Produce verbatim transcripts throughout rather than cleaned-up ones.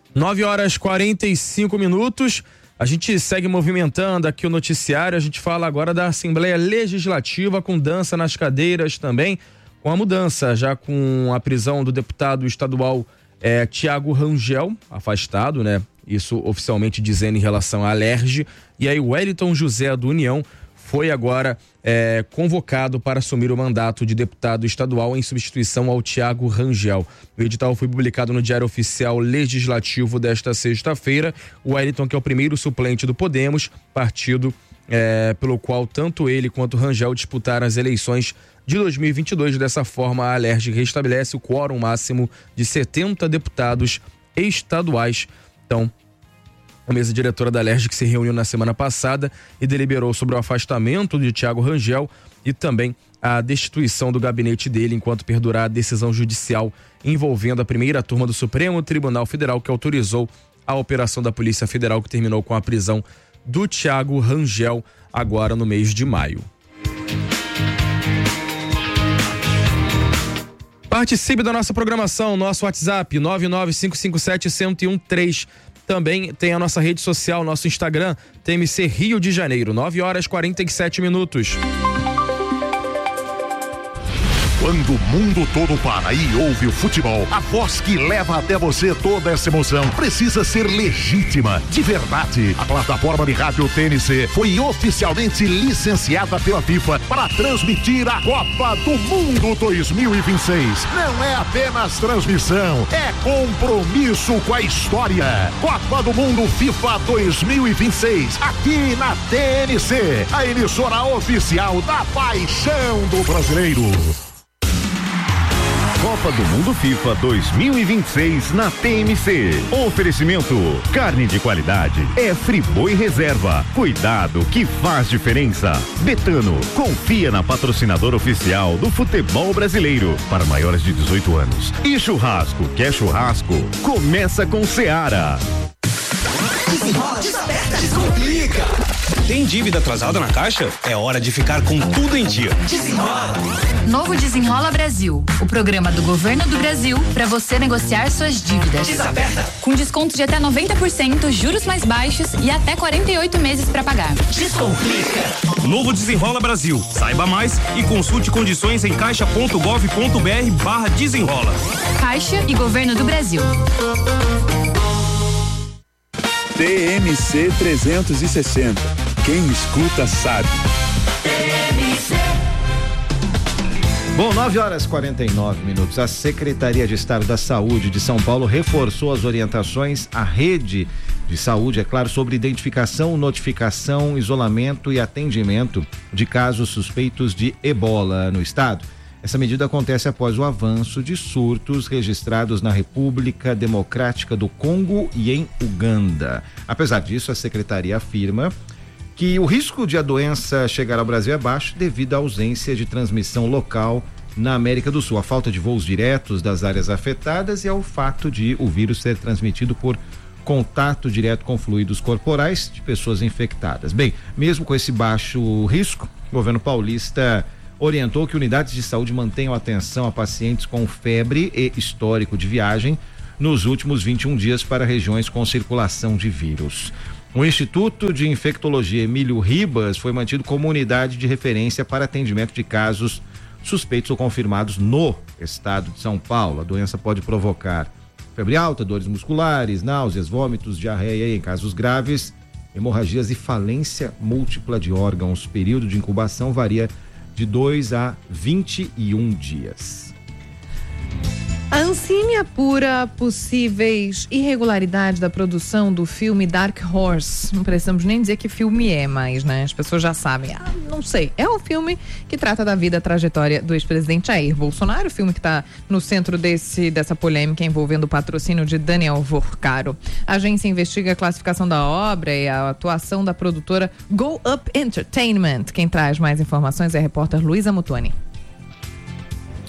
nove horas e quarenta e cinco minutos. A gente segue movimentando aqui o noticiário. A gente fala agora da Assembleia Legislativa, com dança nas cadeiras também, com a mudança, já com a prisão do deputado estadual é, Tiago Rangel, afastado, né? Isso oficialmente dizendo em relação à Alerj. E aí o Wellington José do União foi agora é, convocado para assumir o mandato de deputado estadual em substituição ao Tiago Rangel. O edital foi publicado no Diário Oficial Legislativo desta sexta-feira. O Wellington, que é o primeiro suplente do Podemos, partido é, pelo qual tanto ele quanto o Rangel disputaram as eleições de dois mil e vinte e dois. Dessa forma, a Alerj restabelece o quórum máximo de setenta deputados estaduais. Então, a mesa diretora da Alerj, que se reuniu na semana passada e deliberou sobre o afastamento de Tiago Rangel e também a destituição do gabinete dele enquanto perdurar a decisão judicial envolvendo a primeira turma do Supremo Tribunal Federal, que autorizou a operação da Polícia Federal, que terminou com a prisão do Tiago Rangel agora no mês de maio. Participe da nossa programação, nosso WhatsApp nove nove cinco cinco sete um um um três. Também tem a nossa rede social, nosso Instagram, T M C Rio de Janeiro, nove horas e quarenta e sete minutos. Quando o mundo todo para e ouve o futebol, a voz que leva até você toda essa emoção precisa ser legítima, de verdade. A plataforma de rádio T N C foi oficialmente licenciada pela FIFA para transmitir a Copa do Mundo dois mil e vinte e seis. Não é apenas transmissão, é compromisso com a história. Copa do Mundo FIFA dois mil e vinte e seis, aqui na T N C, a emissora oficial da paixão do brasileiro. Copa do Mundo FIFA dois mil e vinte e seis na T M C. Oferecimento: carne de qualidade é Friboi Reserva. Cuidado que faz diferença. Betano, confia na patrocinadora oficial do futebol brasileiro para maiores de dezoito anos. E churrasco, quer churrasco? Começa com Seara. Desenrola, desaperta, descomplica. Tem dívida atrasada na Caixa? É hora de ficar com tudo em dia. Desenrola. Novo Desenrola Brasil, o programa do Governo do Brasil para você negociar suas dívidas. Desaperta. Com desconto de até noventa por cento, juros mais baixos e até quarenta e oito meses para pagar. Descomplica. Novo Desenrola Brasil. Saiba mais e consulte condições em caixa ponto gov ponto br barra desenrola. Caixa e Governo do Brasil. T M C trezentos e sessenta. Quem escuta sabe. T M C. Bom, nove horas e quarenta e nove minutos. A Secretaria de Estado da Saúde de São Paulo reforçou as orientações à rede de saúde, é claro, sobre identificação, notificação, isolamento e atendimento de casos suspeitos de ebola no estado. Essa medida acontece após o avanço de surtos registrados na República Democrática do Congo e em Uganda. Apesar disso, a secretaria afirma que o risco de a doença chegar ao Brasil é baixo devido à ausência de transmissão local na América do Sul, a falta de voos diretos das áreas afetadas e ao fato de o vírus ser transmitido por contato direto com fluidos corporais de pessoas infectadas. Bem, mesmo com esse baixo risco, o governo paulista orientou que unidades de saúde mantenham atenção a pacientes com febre e histórico de viagem nos últimos vinte e um dias para regiões com circulação de vírus. O Instituto de Infectologia Emílio Ribas foi mantido como unidade de referência para atendimento de casos suspeitos ou confirmados no estado de São Paulo. A doença pode provocar febre alta, dores musculares, náuseas, vômitos, diarreia e, em casos graves, hemorragias e falência múltipla de órgãos. O período de incubação varia de dois a vinte e um dias. A Ancine apura possíveis irregularidades da produção do filme Dark Horse. Não precisamos nem dizer que filme é, mas, né, as pessoas já sabem. Ah, não sei. É um filme que trata da vida, a trajetória do ex-presidente Jair Bolsonaro, o filme que está no centro desse, dessa polêmica envolvendo o patrocínio de Daniel Vorcaro. A agência investiga a classificação da obra e a atuação da produtora Go Up Entertainment. Quem traz mais informações é a repórter Luísa Mutuani.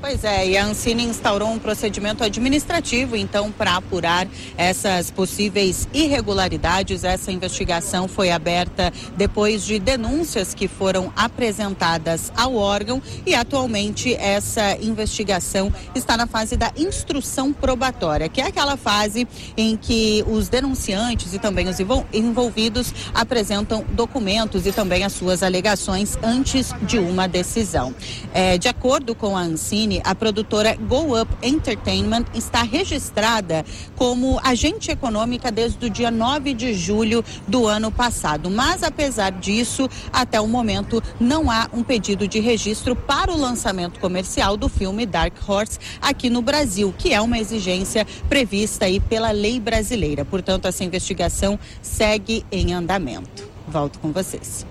Pois é, e a Ancine instaurou um procedimento administrativo, então, para apurar essas possíveis irregularidades. Essa investigação foi aberta depois de denúncias que foram apresentadas ao órgão e, atualmente, essa investigação está na fase da instrução probatória, que é aquela fase em que os denunciantes e também os envolvidos apresentam documentos e também as suas alegações antes de uma decisão. É, de acordo com a Ancine, a produtora Go Up Entertainment está registrada como agente econômica desde o dia nove de julho do ano passado. Mas, apesar disso, até o momento não há um pedido de registro para o lançamento comercial do filme Dark Horse aqui no Brasil, que é uma exigência prevista aí pela lei brasileira. Portanto, essa investigação segue em andamento. Volto com vocês.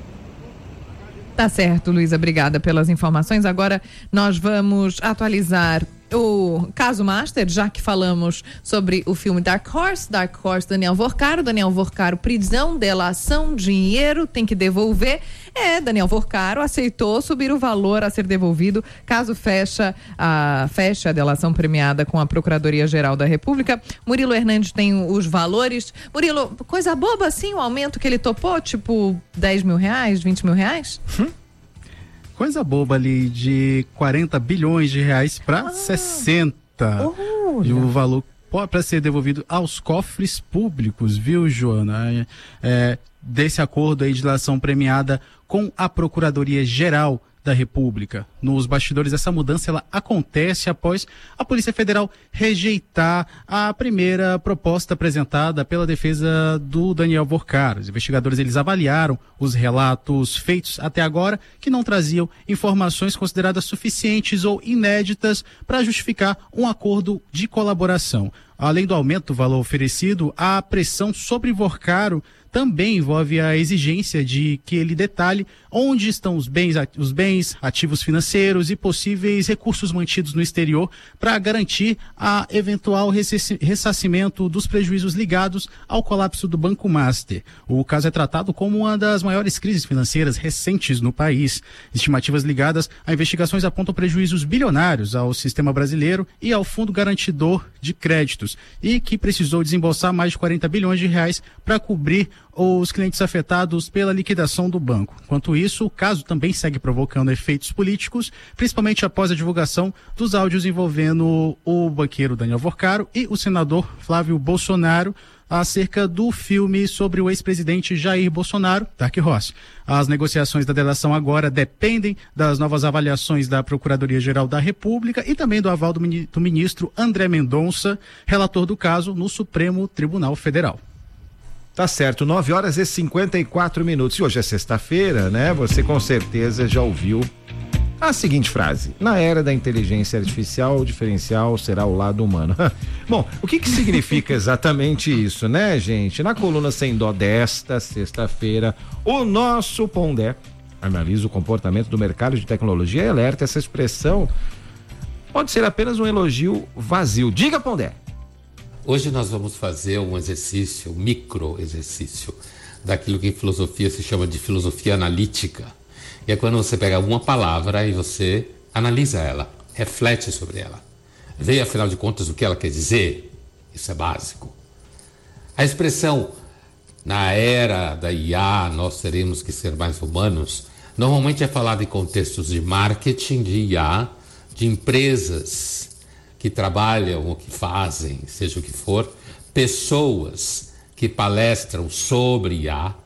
Tá certo, Luísa, obrigada pelas informações. Agora nós vamos atualizar o caso Master, já que falamos sobre o filme Dark Horse. Dark Horse, Daniel Vorcaro. Daniel Vorcaro, prisão, delação, dinheiro, tem que devolver. É, Daniel Vorcaro aceitou subir o valor a ser devolvido caso fecha a, fecha a delação premiada com a Procuradoria-Geral da República. Murilo Hernandes tem os valores. Murilo, coisa boba assim, o aumento que ele topou, tipo dez mil reais, vinte mil reais? Hum? Coisa boba ali, de quarenta bilhões de reais para ah, sessenta. Oh, e o valor para ser devolvido aos cofres públicos, viu, Joana? É, desse acordo aí de delação premiada com a Procuradoria-Geral da República. Nos bastidores, essa mudança ela acontece após a Polícia Federal rejeitar a primeira proposta apresentada pela defesa do Daniel Vorcaro. Os investigadores eles avaliaram os relatos feitos até agora, que não traziam informações consideradas suficientes ou inéditas para justificar um acordo de colaboração. Além do aumento do valor oferecido, a pressão sobre Vorcaro também envolve a exigência de que ele detalhe onde estão os bens, os bens, ativos financeiros e possíveis recursos mantidos no exterior para garantir a eventual ressarcimento dos prejuízos ligados ao colapso do Banco Master. O caso é tratado como uma das maiores crises financeiras recentes no país. Estimativas ligadas a investigações apontam prejuízos bilionários ao sistema brasileiro e ao Fundo Garantidor de Créditos, e que precisou desembolsar mais de quarenta bilhões de reais para cobrir os clientes afetados pela liquidação do banco. Enquanto isso, o caso também segue provocando efeitos políticos, principalmente após a divulgação dos áudios envolvendo o banqueiro Daniel Vorcaro e o senador Flávio Bolsonaro acerca do filme sobre o ex-presidente Jair Bolsonaro, Dark Horse. As negociações da delação agora dependem das novas avaliações da Procuradoria-Geral da República e também do aval do, do ministro André Mendonça, relator do caso no Supremo Tribunal Federal. Tá certo, nove horas e cinquenta e quatro minutos. E hoje é sexta-feira, né? Você com certeza já ouviu a seguinte frase: na era da inteligência artificial, o diferencial será o lado humano. Bom, o que que significa exatamente isso, né, gente? Na coluna Sem Dó desta sexta-feira, o nosso Pondé analisa o comportamento do mercado de tecnologia e alerta: essa expressão pode ser apenas um elogio vazio. Diga, Pondé. Hoje nós vamos fazer um exercício, um micro exercício, daquilo que em filosofia se chama de filosofia analítica. E é quando você pega uma palavra e você analisa ela, reflete sobre ela. Vê, afinal de contas, o que ela quer dizer. Isso é básico. A expressão, na era da I A, nós teremos que ser mais humanos, normalmente é falada em contextos de marketing, de I A, de empresas que trabalham ou que fazem, seja o que for, pessoas que palestram sobre I A,